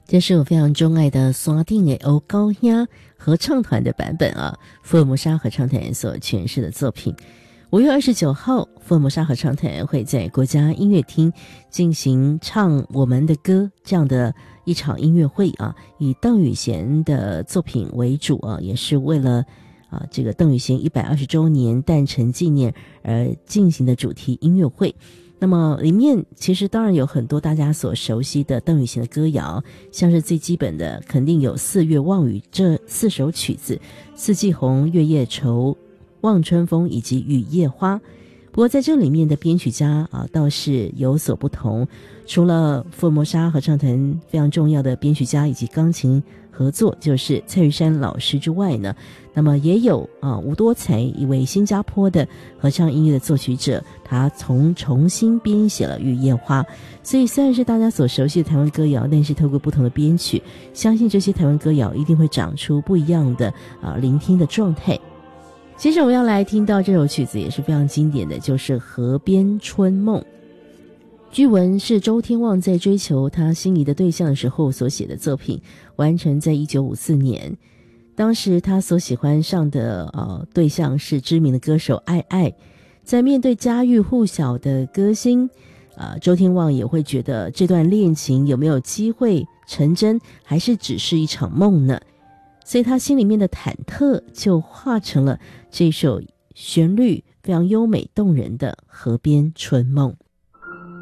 这是我非常钟爱的山顶的欧高呀合唱团的版本啊，福尔摩沙合唱团所诠释的作品。5月29号，福尔摩沙合唱团会在国家音乐厅进行唱我们的歌这样的一场音乐会啊，以邓雨贤的作品为主啊，也是为了这个邓雨贤120周年诞辰纪念而进行的主题音乐会。那么里面其实当然有很多大家所熟悉的邓雨贤的歌谣，像是最基本的肯定有四月望雨这4首曲子，四季红、月夜愁、望春风以及雨夜花。不过在这里面的编曲家倒是有所不同，除了福尔摩沙合唱团非常重要的编曲家以及钢琴合作就是蔡玉山老师之外呢，那么也有吴多才，一位新加坡的合唱音乐的作曲者，他重新编写了《雨夜花》。所以虽然是大家所熟悉的台湾歌谣，但是透过不同的编曲，相信这些台湾歌谣一定会长出不一样的聆听的状态。接着我们要来听到这首曲子也是非常经典的，就是《河边春梦》。据闻是周天旺在追求他心仪的对象的时候所写的作品，完成在1954年。当时他所喜欢上的对象是知名的歌手爱爱。在面对家喻户晓的歌星周天旺也会觉得这段恋情有没有机会成真，还是只是一场梦呢？所以他心里面的忐忑就化成了这首旋律非常优美动人的《河边春梦》。